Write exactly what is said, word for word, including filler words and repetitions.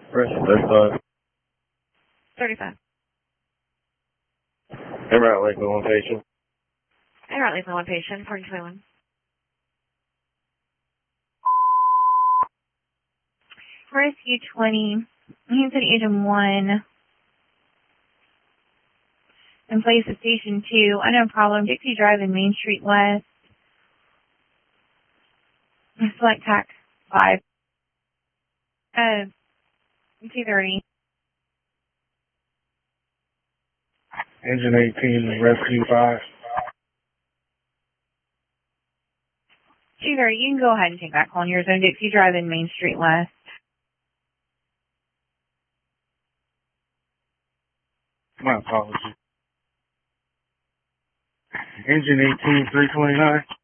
Press thirty-five. thirty-five. Emerald Lake, one patient. Emerald Lake, one patient, parking twenty-one. Rescue twenty, Kansas City Agent one. In place of Station two, unknown problem, Dixie Drive and Main Street West. Select tax five. Uh, two thirty. Engine eighteen, Rescue five. two thirty, you can go ahead and take that call on your zone, Dixie Drive and Main Street West. My apologies. Engine eighteen, three twenty-nine.